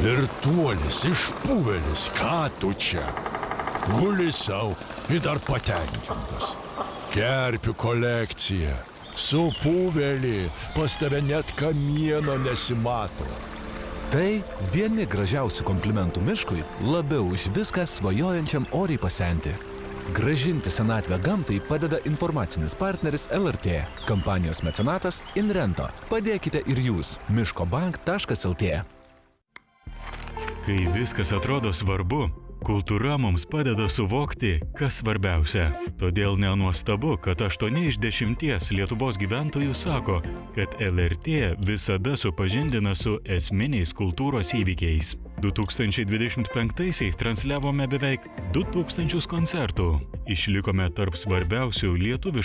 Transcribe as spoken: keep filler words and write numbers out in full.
Virtuolis, išpūvelis, ką tu čia? Guli sau ir dar patenkintas. Kerpių kolekcija. Supūvelį, pas tave net kamieno nesimato. Tai vieni gražiausių komplimentų miškui, labiau už viską svajojančiam oriai pasenti. Gražinti senatvę gamtai padeda informacinis partneris L R T. Kampanijos mecenatas Inrento. Padėkite ir jūs. miškobank taškas el tė. Kai viskas atrodo svarbu, kultūra mums padeda suvokti, kas svarbiausia. Todėl nenuostabu, kad aštuoni iš dešimties Lietuvos gyventojų sako, kad L R T visada supažindina su esminiais kultūros įvykiais. du tūkstančiai dvidešimt penktaisiais transliavome beveik du tūkstančius koncertų. Išlikome tarp svarbiausių lietuviškų